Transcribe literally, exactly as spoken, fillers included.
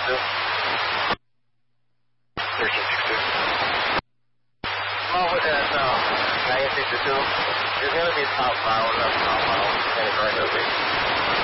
two. thirteen sixty-two. Oh, with that, uh, nine sixty-two, it's going to be southbound, uh, southbound, and it's right over.